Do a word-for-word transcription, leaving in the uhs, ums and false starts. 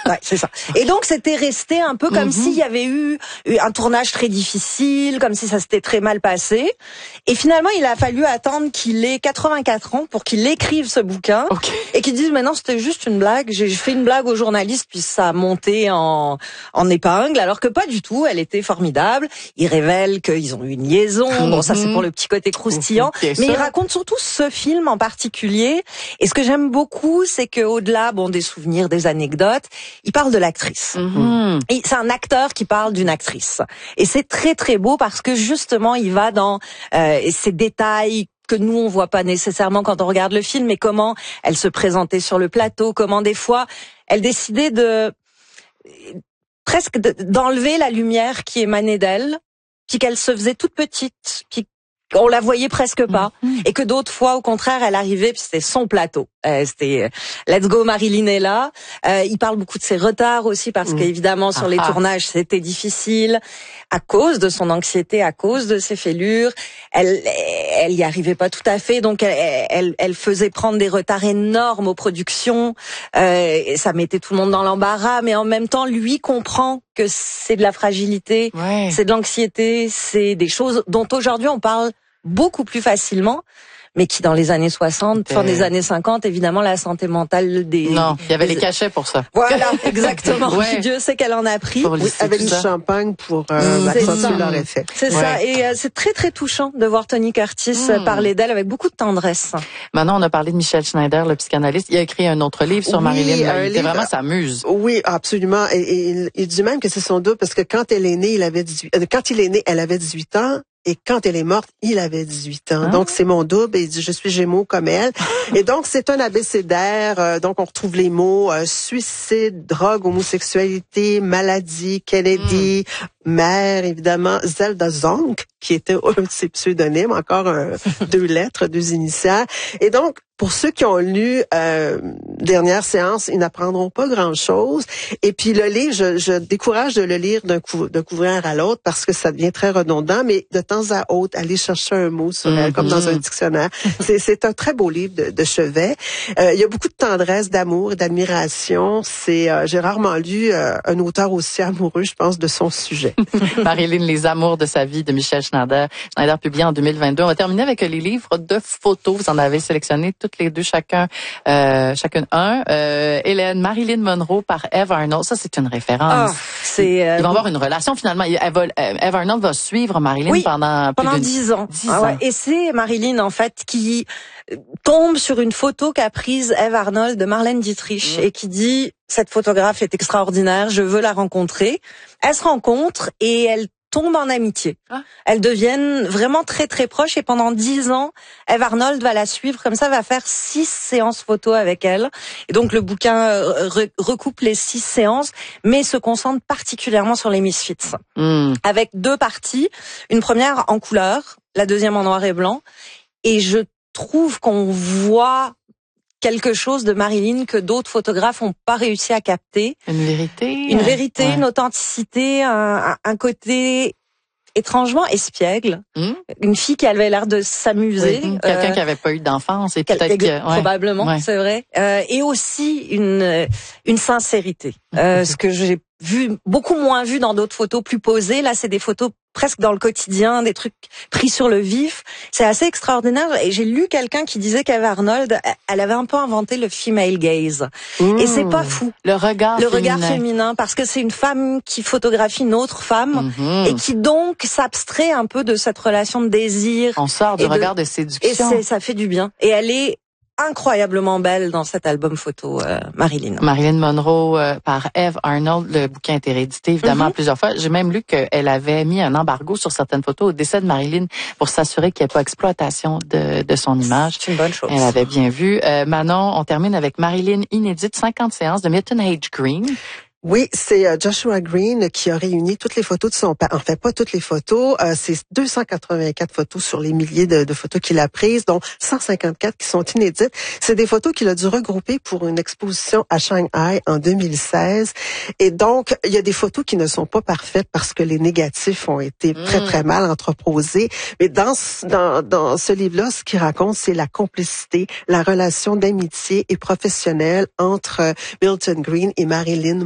Ouais, c'est ça. Et donc c'était resté un peu comme mm-hmm. s'il y avait eu un tournage très difficile, comme si ça s'était très mal passé. Et finalement, il a fallu attendre qu'il ait quatre-vingt-quatre ans pour qu'il écrive ce bouquin okay. et qu'il dise maintenant c'était juste une blague. J'ai fait une blague aux journalistes puis ça a monté en en épingle, alors que pas du tout. Elle était formidable. Il révèle qu'ils ont eu une liaison. Mm-hmm. Bon, ça c'est pour le petit côté croustillant. Mm-hmm. Mais il raconte surtout ce film en particulier. Et ce que j'aime beaucoup, c'est que au-delà, bon, des souvenirs, des anecdotes, il parle de l'actrice. Mm-hmm. Et c'est un acteur qui parle d'une actrice. Et c'est très très beau parce que justement, il va dans euh, ces détails que nous on voit pas nécessairement quand on regarde le film, mais comment elle se présentait sur le plateau, comment des fois elle décidait de presque de, d'enlever la lumière qui émanait d'elle, puis qu'elle se faisait toute petite, puis on la voyait presque pas, mmh. et que d'autres fois, au contraire, elle arrivait, puis c'était son plateau. Euh, c'était euh, Let's go, Marilyn est là. Euh, il parle beaucoup de ses retards aussi, parce mmh. qu'évidemment, sur ah, les ah. tournages, c'était difficile, à cause de son anxiété, à cause de ses fêlures. Elle, elle y arrivait pas tout à fait, donc elle, elle, elle faisait prendre des retards énormes aux productions. Euh, et ça mettait tout le monde dans l'embarras, mais en même temps, lui comprend que c'est de la fragilité, ouais. c'est de l'anxiété, c'est des choses dont aujourd'hui on parle beaucoup plus facilement, mais qui dans les années soixante, fin des années cinquante, évidemment la santé mentale des... Non, il y avait des... les cachets pour ça. Voilà, exactement. Ouais. Dieu sait qu'elle en a pris. Oui, avec du champagne pour euh, accentuer leur effet. C'est ouais. ça, et euh, c'est très très touchant de voir Tony Curtis mmh. parler d'elle avec beaucoup de tendresse. Maintenant, on a parlé de Michel Schneider, le psychanalyste. Il a écrit un autre livre sur oui, Marilyn. Il était vraiment sa muse. Oui, absolument. Et, et il, il dit même que c'est son double, parce que quand elle est née, il avait dix-huit... Euh, quand il est né, elle avait dix-huit ans. Et quand elle est morte, il avait dix-huit ans. Ah. Donc, c'est mon double. Et il dit, je suis Gémeaux comme elle. Et donc, c'est un abécédaire. Euh, donc, on retrouve les mots euh, suicide, drogue, homosexualité, maladie, Kennedy, mm. mère, évidemment, Zelda Zonk, qui était un de ses pseudonymes, encore un, deux lettres, deux initiales. Et donc, pour ceux qui ont lu euh, Dernière séance, ils n'apprendront pas grand-chose. Et puis le livre, je, je décourage de le lire d'un, coup, d'un couvreur à l'autre parce que ça devient très redondant, mais de temps à autre, aller chercher un mot sur elle, mm-hmm. comme dans un dictionnaire. C'est, c'est un très beau livre de, de chevet. Euh, il y a beaucoup de tendresse, d'amour et d'admiration. C'est, euh, j'ai rarement lu euh, un auteur aussi amoureux, je pense, de son sujet. Marilyn, Les amours de sa vie de Michel Schneider. Schneider publié en deux mille vingt-deux. On va terminer avec les livres de photos. Vous en avez sélectionné toutes les deux, chacun, euh, chacune un. Euh, Hélène, Marilyn Monroe par Eve Arnold. Ça, c'est une référence. Oh, c'est, euh, Ils vont avoir une relation finalement. Elle va, Eve Arnold va suivre Marilyn oui, pendant pendant dix ans. dix ah ans. Ouais. Et c'est Marilyn en fait qui tombe sur une photo qu'a prise Eve Arnold de Marlène Dietrich mmh. et qui dit cette photographe est extraordinaire, je veux la rencontrer. Elle se rencontre et elle tombe en amitié. Ah. Elles deviennent vraiment très très proches et pendant dix ans, Eve Arnold va la suivre comme ça, va faire six séances photos avec elle. Et donc le bouquin re- recoupe les six séances, mais se concentre particulièrement sur les Misfits. Mm. Avec deux parties, une première en couleur, la deuxième en noir et blanc. Et je trouve qu'on voit quelque chose de Marilyn que d'autres photographes n'ont pas réussi à capter. Une vérité. Une vérité, ouais. une authenticité, un, un côté étrangement espiègle. Mmh. Une fille qui avait l'air de s'amuser. Oui, quelqu'un euh, qui avait pas eu d'enfance et peut-être que, ouais. Probablement, ouais. c'est vrai. Euh, et aussi une une sincérité. Euh, ce que j'ai vu, beaucoup moins vu dans d'autres photos plus posées. Là, c'est des photos presque dans le quotidien, des trucs pris sur le vif. C'est assez extraordinaire. Et j'ai lu quelqu'un qui disait qu'Eve Arnold, elle avait un peu inventé le female gaze. Mmh. Et c'est pas fou. Le regard Le féminin. regard féminin, parce que c'est une femme qui photographie une autre femme mmh. et qui donc s'abstrait un peu de cette relation de désir. On sort du regard de, de séduction. Et c'est, ça fait du bien. Et elle est incroyablement belle dans cet album photo, euh, Marilyn. Marilyn Monroe euh, par Eve Arnold. Le bouquin a été réédité évidemment mm-hmm. plusieurs fois. J'ai même lu qu'elle avait mis un embargo sur certaines photos au décès de Marilyn pour s'assurer qu'il n'y ait pas exploitation de, de son image. C'est une bonne chose. Elle avait bien vu. Euh, Manon, on termine avec Marilyn inédite, cinquante séances de Milton H. Green. Oui, c'est euh, Joshua Green qui a réuni toutes les photos de son père. En fait, pas toutes les photos. Euh, c'est deux cent quatre-vingt-quatre photos sur les milliers de, de photos qu'il a prises, dont cent cinquante-quatre qui sont inédites. C'est des photos qu'il a dû regrouper pour une exposition à Shanghai en deux mille seize. Et donc, il y a des photos qui ne sont pas parfaites parce que les négatifs ont été mmh. très, très mal entreposés. Mais dans, dans, dans ce livre-là, ce qu'il raconte, c'est la complicité, la relation d'amitié et professionnelle entre Milton Green et Marilyn